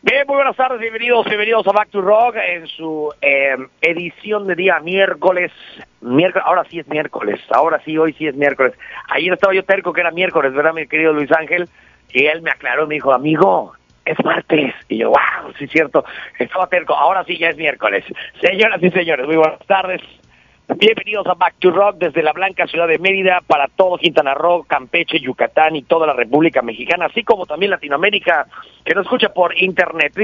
Bien, muy buenas tardes, bienvenidos a Back to Rock en su edición de día miércoles. Ahora sí es miércoles, hoy sí es miércoles. Ayer estaba yo terco que era miércoles, ¿verdad, mi querido Luis Ángel? Y él me aclaró, me dijo, amigo, es martes. Y yo, wow, sí es cierto, estaba terco, ahora sí ya es miércoles. Señoras y señores, muy buenas tardes. Bienvenidos a Back to Rock desde la blanca ciudad de Mérida para todo Quintana Roo, Campeche, Yucatán y toda la República Mexicana, así como también Latinoamérica, que nos escucha por internet,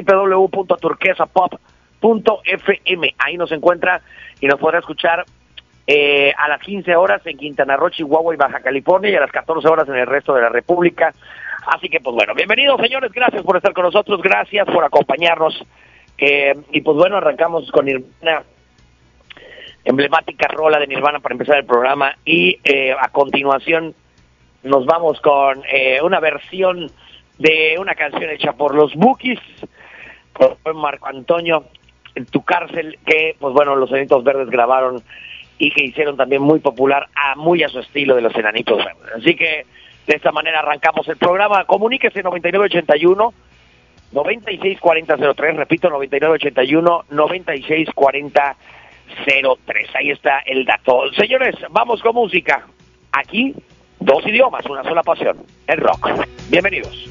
www.turquesapop.fm. Ahí nos encuentra y nos podrá escuchar a las 15 horas en Quintana Roo, Chihuahua y Baja California y a las 14 horas en el resto de la República. Así que, pues bueno, bienvenidos, señores, gracias por estar con nosotros, gracias por acompañarnos. Y pues bueno, arrancamos con Nirvana, emblemática rola de Nirvana para empezar el programa, y a continuación nos vamos con una versión de una canción hecha por los Bukis, por Marco Antonio, En tu cárcel, que pues bueno, los Enanitos Verdes grabaron y que hicieron también muy popular, muy a su estilo de los Enanitos Verdes. Así que de esta manera arrancamos el programa. Comuníquese 9981 964003, repito, 9981 964003. Ahí está el dato. Señores, vamos con música. Aquí, dos idiomas, una sola pasión, el rock. Bienvenidos.